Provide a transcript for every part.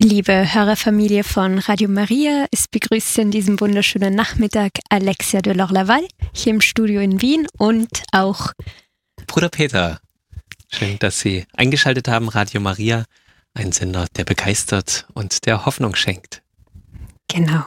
Liebe Hörerfamilie von Radio Maria, es begrüßt Sie an diesem wunderschönen Nachmittag Alexia de Lorlaval hier im Studio in Wien und auch Bruder Peter. Schön, dass Sie eingeschaltet haben, Radio Maria, ein Sender, der begeistert und der Hoffnung schenkt. Genau.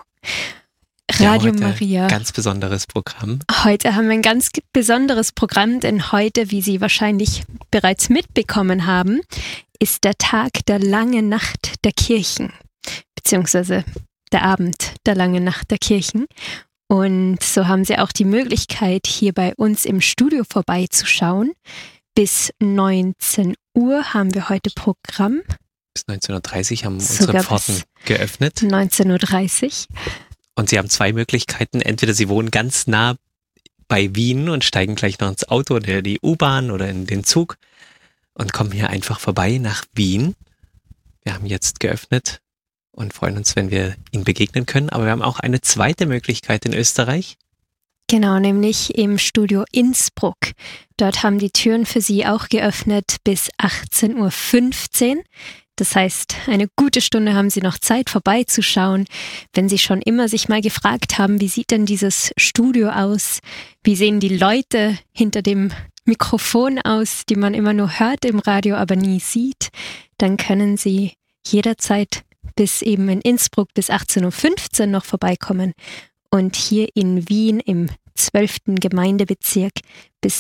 Radio heute Maria. Ganz besonderes Programm. Heute haben wir ein ganz besonderes Programm, denn heute, wie Sie wahrscheinlich bereits mitbekommen haben, ist der Tag der langen Nacht der Kirchen, beziehungsweise der Abend der langen Nacht der Kirchen. Und so haben Sie auch die Möglichkeit, hier bei uns im Studio vorbeizuschauen. Bis 19 Uhr haben wir heute Programm. Bis 19.30 Uhr haben unsere Pforten geöffnet. 19.30 Uhr. Und Sie haben zwei Möglichkeiten. Entweder Sie wohnen ganz nah bei Wien und steigen gleich noch ins Auto oder die U-Bahn oder in den Zug und kommen hier einfach vorbei nach Wien. Wir haben jetzt geöffnet und freuen uns, wenn wir Ihnen begegnen können. Aber wir haben auch eine zweite Möglichkeit in Österreich. Genau, nämlich im Studio Innsbruck. Dort haben die Türen für Sie auch geöffnet bis 18.15 Uhr. Das heißt, eine gute Stunde haben Sie noch Zeit vorbeizuschauen. Wenn Sie schon immer sich mal gefragt haben, wie sieht denn dieses Studio aus? Wie sehen die Leute hinter dem Mikrofon aus, die man immer nur hört im Radio, aber nie sieht? Dann können Sie jederzeit bis eben in Innsbruck bis 18.15 Uhr noch vorbeikommen und hier in Wien im 12. Gemeindebezirk bis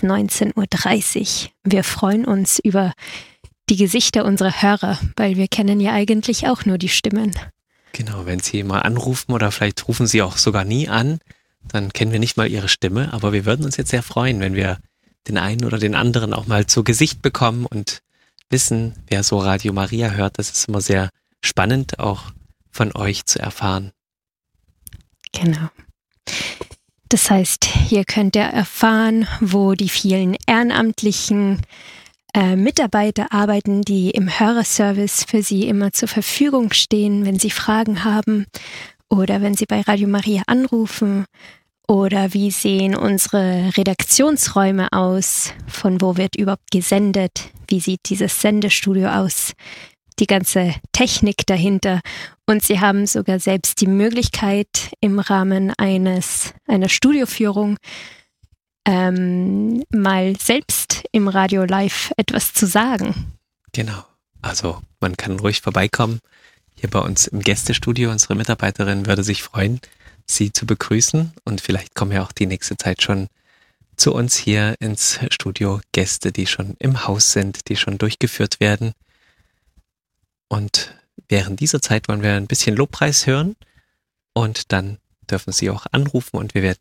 19.30 Uhr. Wir freuen uns über die Gesichter unserer Hörer, weil wir kennen ja eigentlich auch nur die Stimmen. Genau, wenn Sie mal anrufen oder vielleicht rufen Sie auch sogar nie an, dann kennen wir nicht mal Ihre Stimme, aber wir würden uns jetzt sehr freuen, wenn wir den einen oder den anderen auch mal zu Gesicht bekommen und wissen, wer so Radio Maria hört. Das ist immer sehr spannend, auch von euch zu erfahren. Genau. Das heißt, hier könnt ihr erfahren, wo die vielen ehrenamtlichen Mitarbeiter arbeiten, die im Hörerservice für Sie immer zur Verfügung stehen, wenn Sie Fragen haben oder wenn Sie bei Radio Maria anrufen. Oder wie sehen unsere Redaktionsräume aus? Von wo wird überhaupt gesendet? Wie sieht dieses Sendestudio aus? Die ganze Technik dahinter. Und Sie haben sogar selbst die Möglichkeit, im Rahmen einer Studioführung mal selbst im Radio live etwas zu sagen. Genau. Also man kann ruhig vorbeikommen. Hier bei uns im Gästestudio. Unsere Mitarbeiterin würde sich freuen, Sie zu begrüßen. Und vielleicht kommen ja auch die nächste Zeit schon zu uns hier ins Studio Gäste, die schon im Haus sind, die schon durchgeführt werden. Und während dieser Zeit wollen wir ein bisschen Lobpreis hören. Und dann dürfen Sie auch anrufen und wir werden